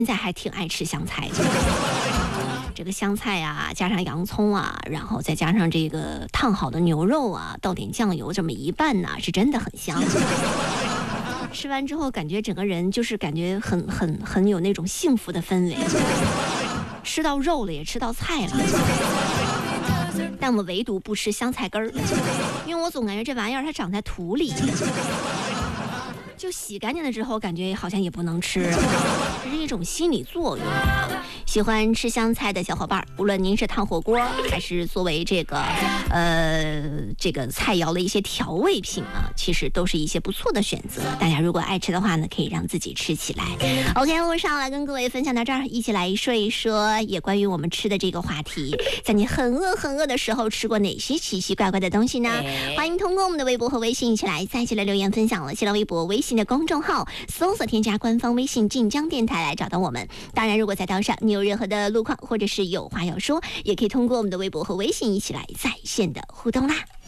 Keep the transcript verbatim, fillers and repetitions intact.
现在还挺爱吃香菜的。这个香菜啊，加上洋葱啊，然后再加上这个烫好的牛肉啊，倒点酱油，这么一拌呢，是真的很香。吃完之后，感觉整个人就是感觉很很很有那种幸福的氛围。吃到肉了，也吃到菜了，但我唯独不吃香菜根儿，因为我总感觉这玩意儿它长在土里。就洗干净了之后，感觉好像也不能吃，这是一种心理作用。喜欢吃香菜的小伙伴，无论您是烫火锅，还是作为这个呃这个菜肴的一些调味品啊，其实都是一些不错的选择。大家如果爱吃的话呢，可以让自己吃起来。OK， 我上来跟各位分享到这儿，一起来说一说也关于我们吃的这个话题。在你很饿很饿的时候，吃过哪些奇奇怪怪的东西呢？欢迎通过我们的微博和微信一起来再一起来留言分享了。新浪微博、微信的公众号搜索添加官方微信晋江电台来找到我们。当然，如果在道上你有任何的路况或者是有话要说，也可以通过我们的微博和微信一起来在线的互动啦。